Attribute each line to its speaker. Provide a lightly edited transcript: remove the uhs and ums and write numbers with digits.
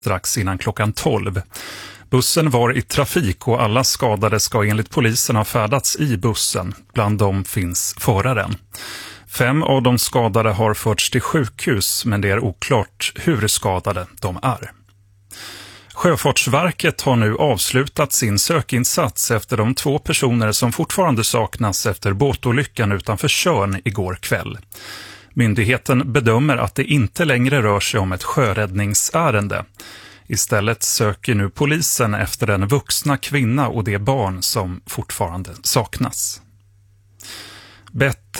Speaker 1: strax innan klockan 12. Bussen var i trafik och alla skadade ska enligt polisen ha färdats i bussen. Bland dem finns föraren. 5 av de skadade har förts till sjukhus, men det är oklart hur skadade de är. Sjöfartsverket har nu avslutat sin sökinsats efter de 2 personer som fortfarande saknas efter båtolyckan utanför Tjörn igår kväll. Myndigheten bedömer att det inte längre rör sig om ett sjöräddningsärende. Istället söker nu polisen efter den vuxna kvinna och det barn som fortfarande saknas. Bättre